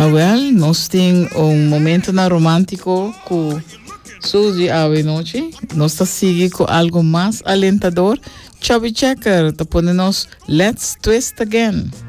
Well, nós tem momento na romântico com Suzy ave noite. Nós tá seguir com algo mais alentador. Chubby Checker, tá pondo nos Let's Twist Again.